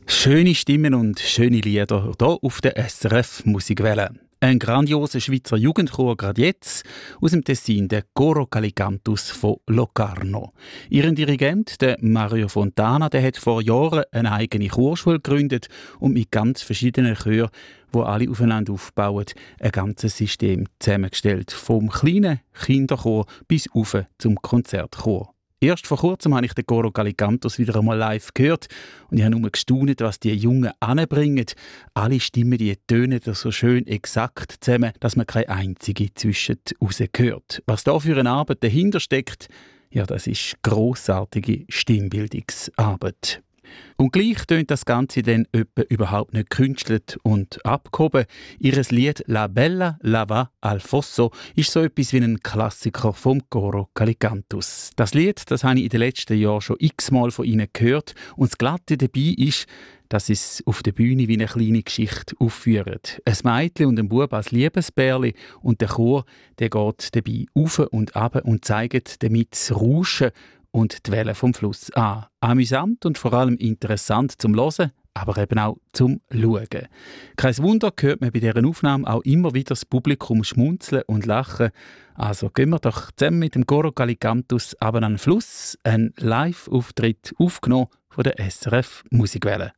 Schöne Stimmen und schöne Lieder hier auf der SRF Musikwelle. Ein grandioser Schweizer Jugendchor gerade jetzt aus dem Tessin, der Coro Calicantus von Locarno. Ihren Dirigent, der Mario Fontana, der hat vor Jahren eine eigene Chorschule gegründet und mit ganz verschiedenen Chören, wo alle aufeinander aufbauen, ein ganzes System zusammengestellt. Vom kleinen Kinderchor bis auf zum Konzertchor. Erst vor kurzem habe ich den Coro Calicantus wieder einmal live gehört und ich habe nur gestaunt, was die Jungen anbringen. Alle Stimmen, die tönen so schön exakt zusammen, dass man keine einzige zwischen rausgehört. Was da für eine Arbeit dahinter steckt, ja, das ist grossartige Stimmbildungsarbeit. Und gleich tönt das Ganze dann überhaupt nicht gekünstelt und abgehoben. Ihres Lied «La Bella la va al fosso» ist so etwas wie ein Klassiker vom Coro Calicantus. Das Lied, das habe ich in den letzten Jahren schon x-mal von ihnen gehört. Und das Glatte dabei ist, dass sie es auf der Bühne wie eine kleine Geschichte aufführen. Ein Mädchen und ein Bub als Liebespärli und der Chor, der geht dabei auf und ab und zeigt damit das Rauschen und die Wellen vom Fluss an. Amüsant und vor allem interessant zum Hören, aber eben auch zum Schauen. Kein Wunder hört man bei dieser Aufnahme auch immer wieder das Publikum schmunzeln und lachen. Also gehen wir doch zusammen mit dem Coro Calicantus aber an den Fluss, ein Live-Auftritt aufgenommen von der SRF Musikwelle.